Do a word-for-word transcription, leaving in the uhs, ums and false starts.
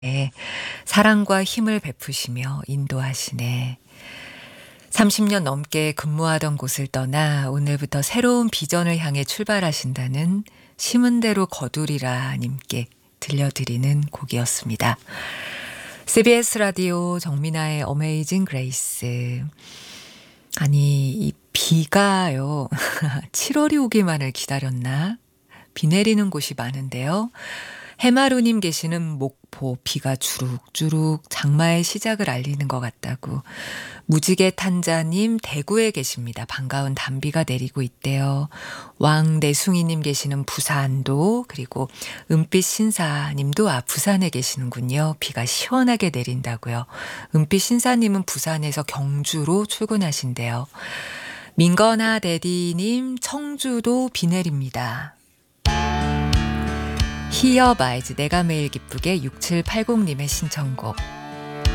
네. 사랑과 힘을 베푸시며 인도하시네. 삼십 년 넘게 근무하던 곳을 떠나 오늘부터 새로운 비전을 향해 출발하신다는 심은대로 거두리라 님께 들려드리는 곡이었습니다. 씨비에스 라디오 정민아의 어메이징 그레이스. 아니 이 비가요. 칠월이 오기만을 기다렸나? 비 내리는 곳이 많은데요. 해마루님 계시는 목포 비가 주룩주룩 장마의 시작을 알리는 것 같다고. 무지개 탄자님 대구에 계십니다. 반가운 단비가 내리고 있대요. 왕내숭이님 계시는 부산도, 그리고 은빛 신사님도 아 부산에 계시는군요. 비가 시원하게 내린다고요. 은빛 신사님은 부산에서 경주로 출근하신대요. 민거나 데디님 청주도 비 내립니다. 히어 바이즈 내가 매일 기쁘게 육칠팔공님의 신청곡